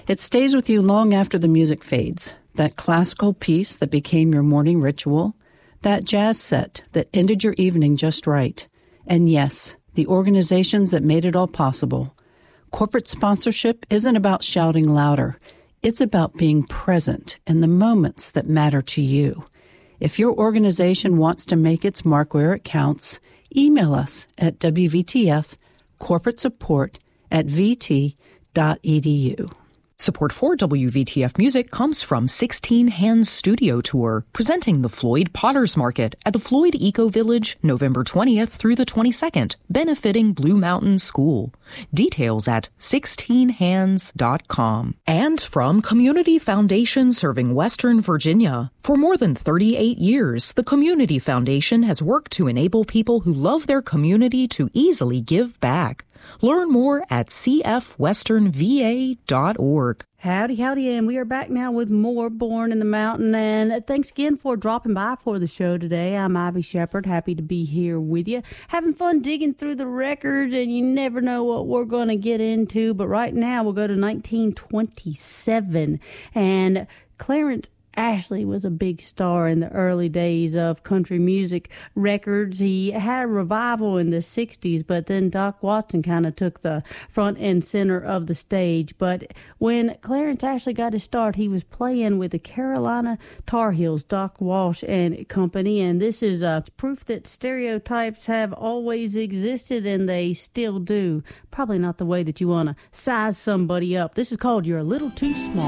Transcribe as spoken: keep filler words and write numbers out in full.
It stays with you long after the music fades. That classical piece that became your morning ritual. That jazz set that ended your evening just right. And yes, the organizations that made it all possible. Corporate sponsorship isn't about shouting louder. It's about being present in the moments that matter to you. If your organization wants to make its mark where it counts, email us at W V T F corporate support at v t dot e d u. Support for W V T F Music comes from sixteen Hands Studio Tour, presenting the Floyd Potters Market at the Floyd Eco Village, November twentieth through the twenty-second, benefiting Blue Mountain School. Details at sixteen hands dot com. And from Community Foundation serving Western Virginia. For more than thirty-eight years, the Community Foundation has worked to enable people who love their community to easily give back. Learn more at c f western v a dot org. Howdy, howdy, and we are back now with more Born in the Mountain, and thanks again for dropping by for the show today. I'm Ivy Shepard, happy to be here with you, having fun digging through the records, and you never know what we're going to get into, but right now we'll go to nineteen twenty-seven, and Clarence Ashley was a big star in the early days of country music records. He had a revival in the sixties, but then Doc Watson kind of took the front and center of the stage. But when Clarence Ashley got his start, he was playing with the Carolina Tar Heels, Doc Walsh and company, and this is a proof that stereotypes have always existed, and they still do. Probably not the way that you want to size somebody up. This is called You're a Little Too Small.